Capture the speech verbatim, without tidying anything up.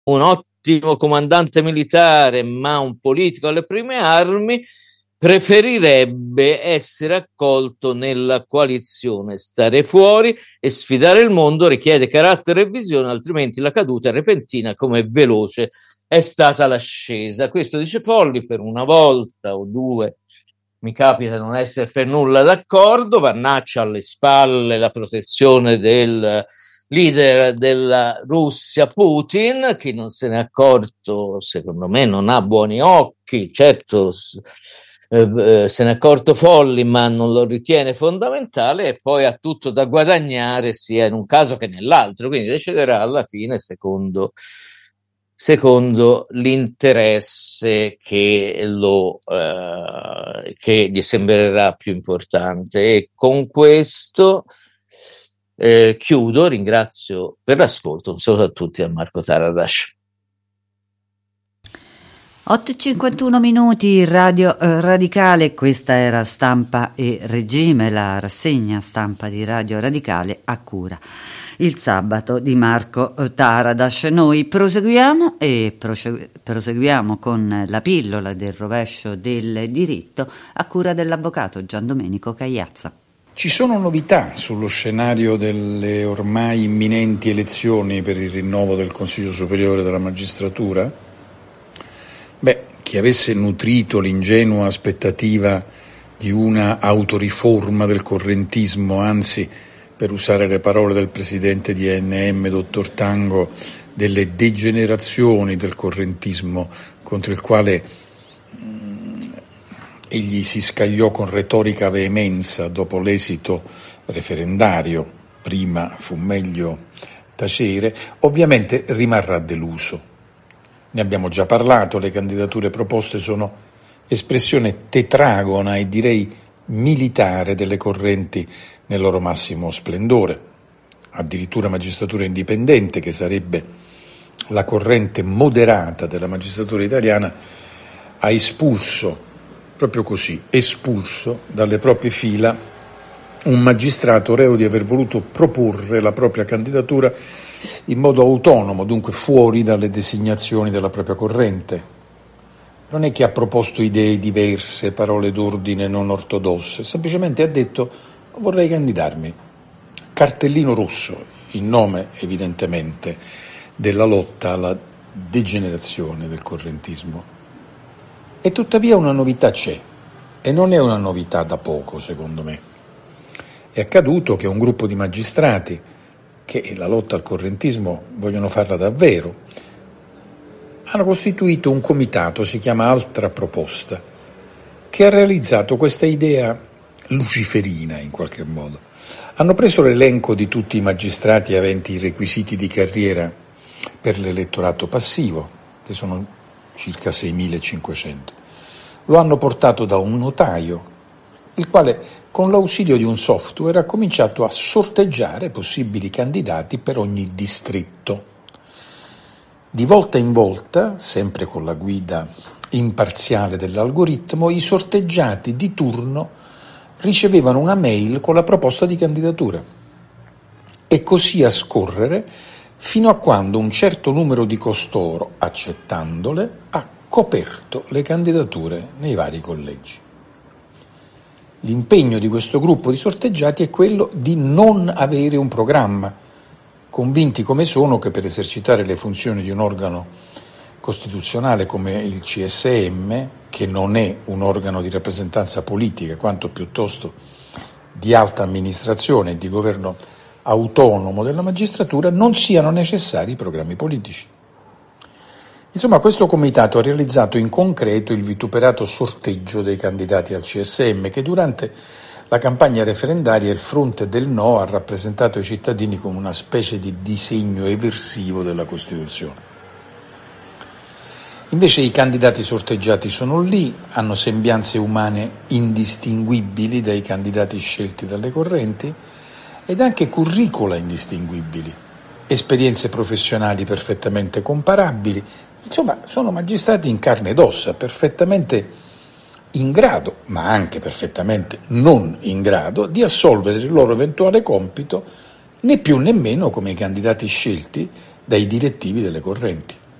un ottimo comandante militare ma un politico alle prime armi, preferirebbe essere accolto nella coalizione. Stare fuori e sfidare il mondo richiede carattere e visione, altrimenti la caduta è repentina come veloce è stata l'ascesa. Questo dice Folli. Per una volta o due mi capita non essere per nulla d'accordo. Vannaccia alle spalle la protezione del leader della Russia, Putin. Chi non se n'è accorto, secondo me, non ha buoni occhi. Certo, eh, se n'è accorto Folli, ma non lo ritiene fondamentale, e poi ha tutto da guadagnare sia in un caso che nell'altro, quindi deciderà alla fine secondo secondo l'interesse che, lo, eh, che gli sembrerà più importante. E con questo eh, chiudo, ringrazio per l'ascolto, un saluto a tutti, a Marco Taradash. otto e cinquantuno minuti, Radio eh, Radicale, questa era Stampa e Regime, la rassegna stampa di Radio Radicale a cura il sabato di Marco Taradash. Noi proseguiamo e proseguiamo con la pillola del rovescio del diritto a cura dell'avvocato Gian Domenico Cagliazza. Ci sono novità sullo scenario delle ormai imminenti elezioni per il rinnovo del Consiglio Superiore della Magistratura? Beh, chi avesse nutrito l'ingenua aspettativa di una autoriforma del correntismo, anzi, per usare le parole del presidente di A N M, dottor Tango, delle degenerazioni del correntismo contro il quale mh, egli si scagliò con retorica veemenza dopo l'esito referendario, prima fu meglio tacere, ovviamente rimarrà deluso. Ne abbiamo già parlato, le candidature proposte sono espressione tetragona e direi militare delle correnti nel loro massimo splendore. Addirittura Magistratura Indipendente, che sarebbe la corrente moderata della magistratura italiana, ha espulso, proprio così, espulso dalle proprie fila un magistrato reo di aver voluto proporre la propria candidatura in modo autonomo, dunque fuori dalle designazioni della propria corrente. Non è che ha proposto idee diverse, parole d'ordine non ortodosse, semplicemente ha detto: vorrei candidarmi, cartellino rosso, in nome evidentemente della lotta alla degenerazione del correntismo. E tuttavia una novità c'è, e non è una novità da poco, secondo me. È accaduto che un gruppo di magistrati che la lotta al correntismo vogliono farla davvero hanno costituito un comitato, si chiama Altra Proposta, che ha realizzato questa idea luciferina in qualche modo. Hanno preso l'elenco di tutti i magistrati aventi i requisiti di carriera per l'elettorato passivo, che sono circa seimilacinquecento. Lo hanno portato da un notaio, il quale con l'ausilio di un software ha cominciato a sorteggiare possibili candidati per ogni distretto. Di volta in volta, sempre con la guida imparziale dell'algoritmo, i sorteggiati di turno ricevevano una mail con la proposta di candidatura e così a scorrere fino a quando un certo numero di costoro, accettandole, ha coperto le candidature nei vari collegi. L'impegno di questo gruppo di sorteggiati è quello di non avere un programma, convinti come sono che per esercitare le funzioni di un organo costituzionale come il C S M, che non è un organo di rappresentanza politica quanto piuttosto di alta amministrazione e di governo autonomo della magistratura, non siano necessari programmi politici. Insomma, questo comitato ha realizzato in concreto il vituperato sorteggio dei candidati al C S M, che durante la campagna referendaria il fronte del no ha rappresentato ai cittadini come una specie di disegno eversivo della Costituzione. Invece i candidati sorteggiati sono lì, hanno sembianze umane indistinguibili dai candidati scelti dalle correnti ed anche curricula indistinguibili, esperienze professionali perfettamente comparabili. Insomma, sono magistrati in carne ed ossa, perfettamente in grado, ma anche perfettamente non in grado, di assolvere il loro eventuale compito, né più né meno come i candidati scelti dai direttivi delle correnti.